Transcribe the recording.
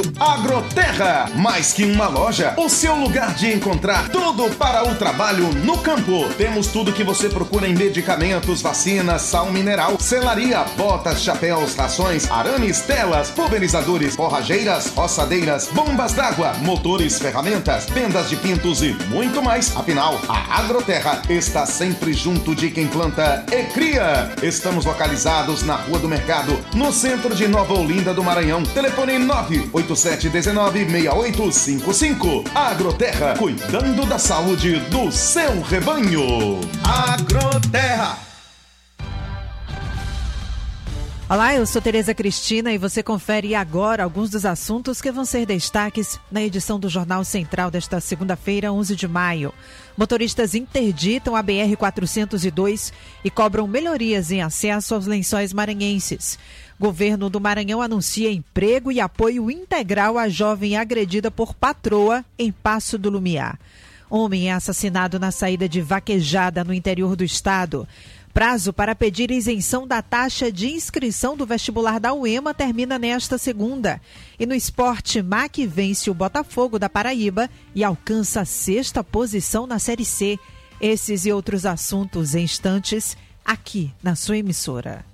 Agroterra, mais que uma loja, o seu lugar de encontrar tudo para o trabalho no campo. Temos tudo que você procura em medicamentos, vacinas, sal mineral, selaria, botas, chapéus, rações, arames, telas, pulverizadores, forrageiras, roçadeiras, bombas d'água, motores, ferramentas, vendas de pintos e muito mais. Afinal, a Agroterra está sempre junto de quem planta e cria. Estamos localizados na Rua do Mercado, no centro de Nova Olinda do Maranhão. Telefone 987196855. Agroterra, cuidando da saúde do seu rebanho. Agroterra. Olá, eu sou Tereza Cristina e você confere agora alguns dos assuntos que vão ser destaques na edição do Jornal Central desta segunda-feira, 11 de maio. Motoristas interditam a BR-402 e cobram melhorias em acesso aos lençóis maranhenses. Governo do Maranhão anuncia emprego e apoio integral à jovem agredida por patroa em Passo do Lumiar. Homem é assassinado na saída de Vaquejada, no interior do estado. Prazo para pedir isenção da taxa de inscrição do vestibular da UEMA termina nesta segunda. E no esporte, MAC vence o Botafogo da Paraíba e alcança a 6ª posição na Série C. Esses e outros assuntos em instantes, aqui na sua emissora.